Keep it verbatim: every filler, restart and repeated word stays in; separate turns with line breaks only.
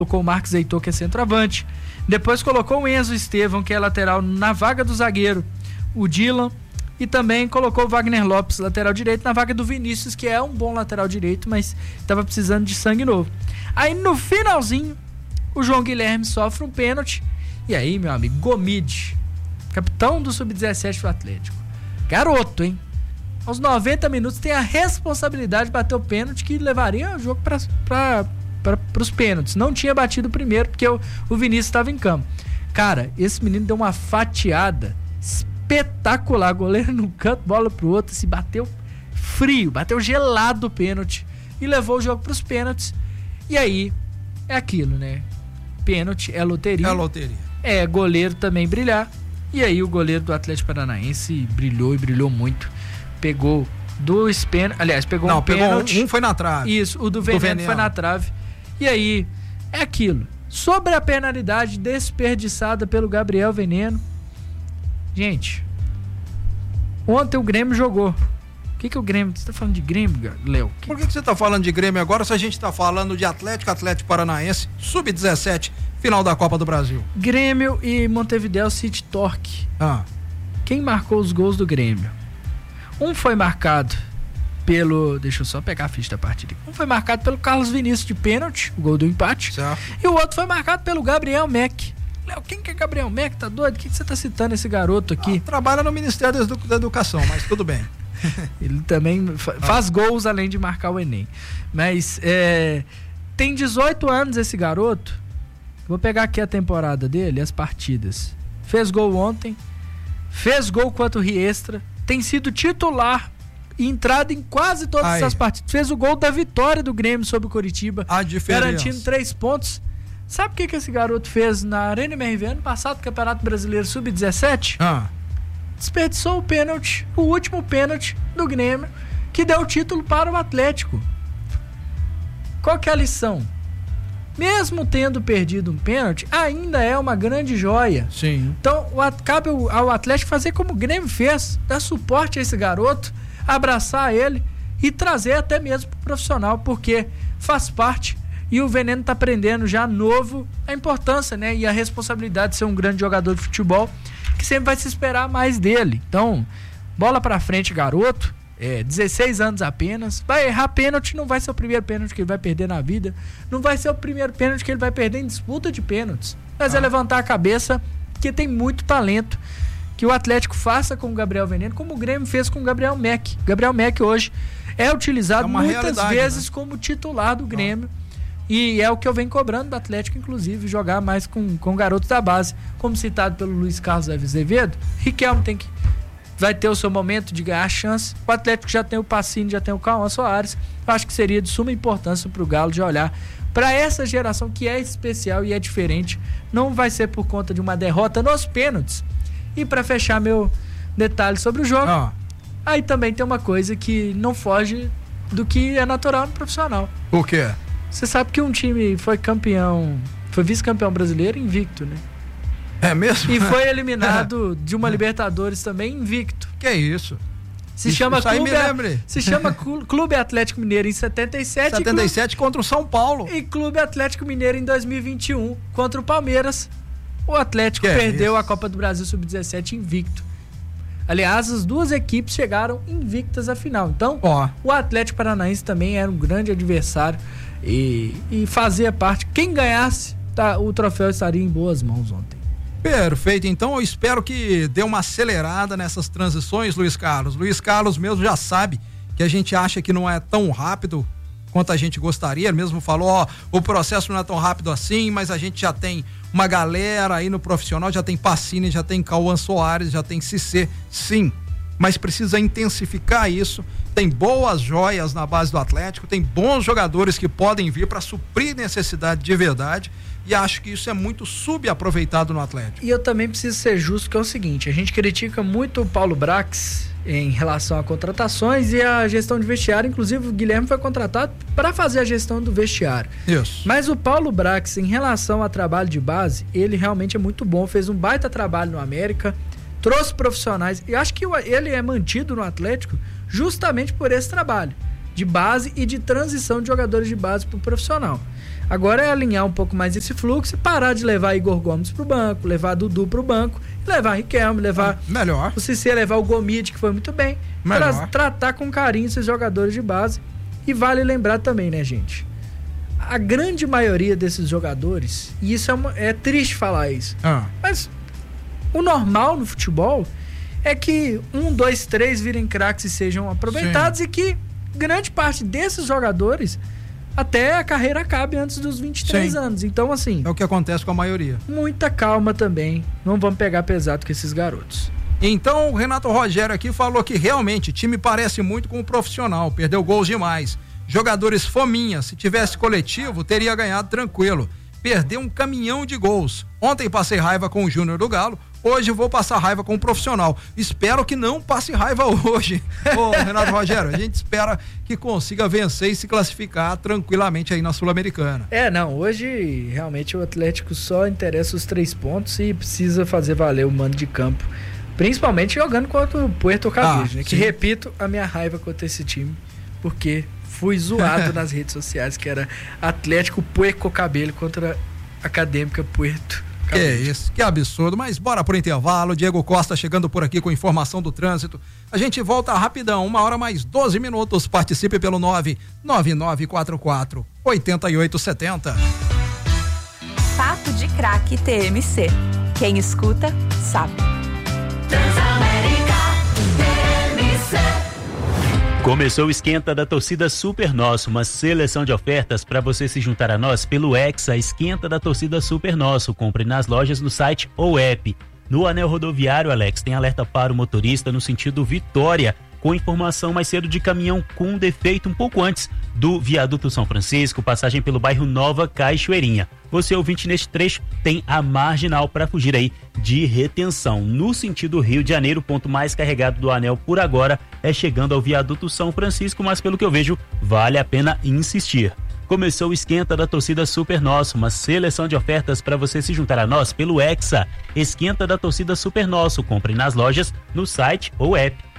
colocou o Marcos Heitor, que é centroavante. Depois colocou o Enzo Estevão, que é lateral, na vaga do zagueiro, o Dylan. E também colocou o Wagner Lopes, lateral direito, na vaga do Vinícius, que é um bom lateral direito, mas estava precisando de sangue novo. Aí no finalzinho, o João Guilherme sofre um pênalti. E aí, meu amigo, Gomide, capitão do sub dezessete do Atlético. Garoto, hein? Aos noventa minutos tem a responsabilidade de bater o pênalti que levaria o jogo para os pênaltis. Não tinha batido o primeiro, porque o, o Vinícius estava em campo. Cara, esse menino deu uma fatiada espetacular, goleiro num canto, bola pro outro, se bateu frio, bateu gelado o pênalti e levou o jogo pros pênaltis. E aí, é aquilo, né? Pênalti é loteria.
É loteria.
É goleiro também brilhar. E aí o goleiro do Atlético Paranaense brilhou e brilhou muito. Pegou dois pênaltis, aliás, pegou
Não,
um
pegou
pênalti.
Um, um foi na trave.
Isso, o do Veneno, do Veneno foi na trave. E aí, é aquilo. Sobre a penalidade desperdiçada pelo Gabriel Veneno, gente, ontem o Grêmio jogou. O que que o Grêmio... Você tá falando de Grêmio, Léo?
Que... Por que, que você tá falando de Grêmio agora se a gente tá falando de Atlético, Atlético Paranaense, sub dezessete, final da Copa do Brasil?
Grêmio e Montevideo City Torque.
Ah.
Quem marcou os gols do Grêmio? Um foi marcado pelo... Deixa eu só pegar a ficha da partida. Um foi marcado pelo Carlos Vinícius de pênalti, o gol do empate.
Certo.
E o outro foi marcado pelo Gabriel Meck. Léo, quem que é Gabriel Meck? Tá doido? O que, que você tá citando esse garoto aqui?
Ah, trabalha no Ministério da Educação, mas tudo bem.
Ele também fa- faz gols além de marcar o Enem. Mas é, tem dezoito anos esse garoto. Vou pegar aqui a temporada dele, as partidas. Fez gol ontem, fez gol contra o Riestra, tem sido titular e entrado em quase todas
Aí.
essas partidas. Fez o gol da vitória do Grêmio sobre o Coritiba,
A diferença.
garantindo três pontos. Sabe o que, que esse garoto fez na Arena M R V ano passado, no Campeonato Brasileiro sub dezessete?
Ah.
Desperdiçou o pênalti, o último pênalti do Grêmio, que deu o título para o Atlético. Qual que é a lição? Mesmo tendo perdido um pênalti, ainda é uma grande joia.
Sim.
Então, o, cabe ao Atlético fazer como o Grêmio fez, dar suporte a esse garoto, abraçar ele e trazer até mesmo para o profissional, porque faz parte. E o Veneno está aprendendo já novo a importância, né? E a responsabilidade de ser um grande jogador de futebol, que sempre vai se esperar mais dele. Então, bola pra frente, garoto. É, dezesseis anos apenas. Vai errar pênalti, não vai ser o primeiro pênalti que ele vai perder na vida. Não vai ser o primeiro pênalti que ele vai perder em disputa de pênaltis. Mas ah. é levantar a cabeça, porque tem muito talento. Que o Atlético faça com o Gabriel Veneno, como o Grêmio fez com o Gabriel Meck. Gabriel Meck hoje é utilizado é muitas vezes, né, como titular do Grêmio. Ah. E é o que eu venho cobrando do Atlético, inclusive, jogar mais com, com garotos da base. Como citado pelo Luiz Carlos Azevedo, Riquelme tem que, vai ter o seu momento de ganhar chance. O Atlético já tem o Pacini, já tem o Cauã Soares. Eu acho que seria de suma importância para o Galo de olhar para essa geração que é especial e é diferente. Não vai ser por conta de uma derrota nos pênaltis. E para fechar meu detalhe sobre o jogo, ah. aí também tem uma coisa que não foge do que é natural no profissional.
O quê?
Você sabe que um time foi campeão, foi vice-campeão brasileiro invicto, né?
É mesmo?
E foi eliminado de uma Libertadores também invicto.
Que é isso?
Se
isso,
chama,
isso aí
Clube,
me lembre.
se chama Clube Atlético Mineiro em setenta e sete.
setenta e sete
Clube,
contra o São Paulo.
E Clube Atlético Mineiro em dois mil e vinte e um contra o Palmeiras. O Atlético
que
perdeu
é
a Copa do Brasil sub dezessete invicto. Aliás, as duas equipes chegaram invictas à final. Então,
oh.
o Atlético Paranaense também era um grande adversário. E, e fazia parte, quem ganhasse tá, o troféu estaria em boas mãos ontem.
Perfeito, então eu espero que dê uma acelerada nessas transições, Luiz Carlos. Luiz Carlos mesmo já sabe que a gente acha que não é tão rápido quanto a gente gostaria. Ele mesmo falou, ó, o processo não é tão rápido assim, mas a gente já tem uma galera aí no profissional, já tem Pacini, já tem Cauã Soares, já tem Cissé, sim, mas precisa intensificar isso. Tem boas joias na base do Atlético, tem bons jogadores que podem vir para suprir necessidade de verdade, e acho que isso é muito subaproveitado no Atlético.
E eu também preciso ser justo, que é o seguinte, a gente critica muito o Paulo Brax em relação a contratações e a gestão de vestiário. Inclusive o Guilherme foi contratado para fazer a gestão do vestiário.
Isso.
Mas o Paulo Brax, em relação a trabalho de base, ele realmente é muito bom, fez um baita trabalho no América, trouxe profissionais, e acho que ele é mantido no Atlético justamente por esse trabalho de base e de transição de jogadores de base para o profissional. Agora é alinhar um pouco mais esse fluxo e parar de levar Igor Gomes pro banco, levar Dudu pro banco, levar Riquelme, levar
melhor.
o Cissé, levar o Gomide, que foi muito bem. Melhor. Tratar com carinho esses jogadores de base. E vale lembrar também, né, gente? A grande maioria desses jogadores, e isso é, uma, é triste falar isso, ah. mas o normal no futebol é que um, dois, três virem craques e sejam aproveitados. Sim. E que grande parte desses jogadores até a carreira acabe antes dos vinte e três Sim. anos. Então, assim...
é o que acontece com a maioria.
Muita calma também. Não vamos pegar pesado com esses garotos.
Então, o Renato Rogério aqui falou que realmente o time parece muito com o profissional. Perdeu gols demais. Jogadores fominha. Se tivesse coletivo, teria ganhado tranquilo. Perdeu um caminhão de gols. Ontem passei raiva com o Júnior do Galo. Hoje vou passar raiva com o profissional. Espero que não passe raiva hoje. Ô, Renato Rogério, a gente espera que consiga vencer e se classificar tranquilamente aí na Sul-Americana.
É, não, hoje realmente o Atlético só interessa os três pontos e precisa fazer valer o mando de campo. Principalmente jogando contra o Puerto Cabello, ah, né? Que, repito, a minha raiva contra esse time, porque fui zoado nas redes sociais, que era Atlético Puerto Cabello contra Acadêmica Puerto.
Que isso, que absurdo, mas bora pro intervalo. Diego Costa chegando por aqui com informação do trânsito. A gente volta rapidão, uma hora mais doze minutos. Participe pelo nove nove nove quatro quatro oito oito sete zero.
Papo de Craque T M C. Quem escuta, sabe. Transamérica T M C.
Começou o esquenta da torcida Super Nosso, uma seleção de ofertas para você se juntar a nós pelo Hexa Esquenta da torcida Super Nosso. Compre nas lojas, no site ou app. No anel rodoviário, Alex, tem alerta para o motorista no sentido Vitória, com informação mais cedo de caminhão com defeito um pouco antes do viaduto São Francisco, passagem pelo bairro Nova Cachoeirinha. Você, ouvinte, neste trecho tem a marginal para fugir aí de retenção. No sentido Rio de Janeiro, o ponto mais carregado do anel por agora é chegando ao viaduto São Francisco, mas pelo que eu vejo, vale a pena insistir. Começou o esquenta da torcida Super Nosso, uma seleção de ofertas para você se juntar a nós pelo Hexa. Esquenta da torcida Super Nosso, compre nas lojas, no site ou app.